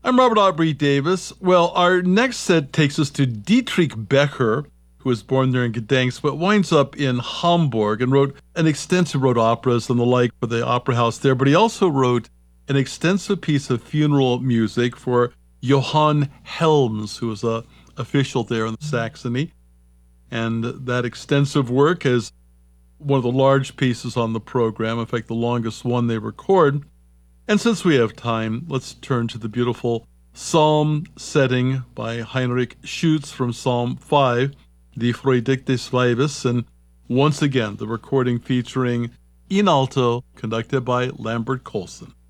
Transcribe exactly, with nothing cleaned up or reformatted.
I'm Robert Aubrey Davis. Well, our next set takes us to Dietrich Becker, who was born there in Gdansk, but winds up in Hamburg and wrote an extensive, wrote operas and the like for the opera house there. But he also wrote an extensive piece of funeral music for Johann Helms, who was a official there in Saxony. And that extensive work is one of the large pieces on the program, in fact, the longest one they record. And since we have time, let's turn to the beautiful psalm setting by Heinrich Schütz from Psalm five, Die Freude des Weibes, and once again, the recording featuring in alto, conducted by Lambert Colson.